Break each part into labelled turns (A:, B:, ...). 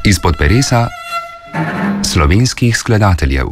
A: Izpod peresa slovenskih skladateljev.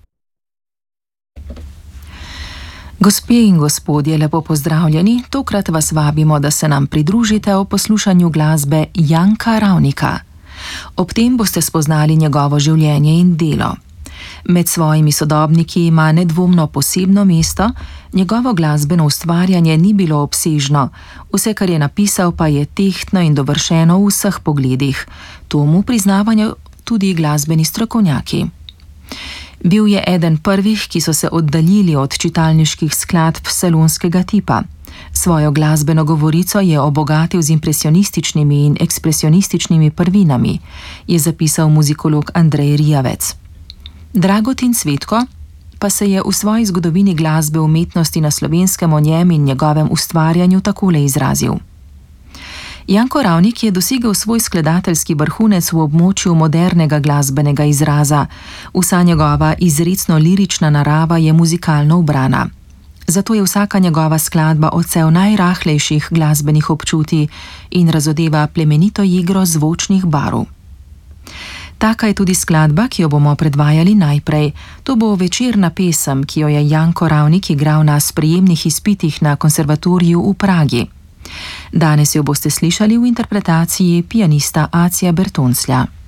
B: Gospe in gospodje, lepo pozdravljeni. Tokrat vas vabimo, da se nam pridružite ob poslušanju glasbe Janka Ravnika. Ob tem boste spoznali njegovo življenje in delo. Med svojimi sodobniki ima nedvomno posebno mesto, njegovo glasbeno ustvarjanje ni bilo obsežno, vse, kar je napisal, pa je tehtno in dovršeno v vseh pogledih. To mu priznavajo tudi glasbeni strokovnjaki. Bil je eden prvih, ki so se oddaljili od čitalniških skladb salonskega tipa. Svojo glasbeno govorico je obogatil z impresionističnimi in ekspresionističnimi prvinami, je zapisal muzikolog Andrej Rijavec. Dragotin Cvetko pa se je v svoji zgodovini glasbe umetnosti na Slovenskem o njem in njegovem ustvarjanju takole izrazil. Janko Ravnik je dosegel svoj skladateljski vrhunec v območju modernega glasbenega izraza. Vsa njegova izrecno lirična narava je muzikalno ubrana. Zato je vsaka njegova skladba odsev najrahlejših glasbenih občutij in razodeva plemenito igro zvočnih barv. Taka je tudi skladba, ki jo bomo predvajali najprej. To bo večerna pesem, ki jo je Janko Ravnik igral na sprejemnih izpitih na konservatoriju v Pragi. Danes jo boste slišali v interpretaciji pianista Acija Bertonclja.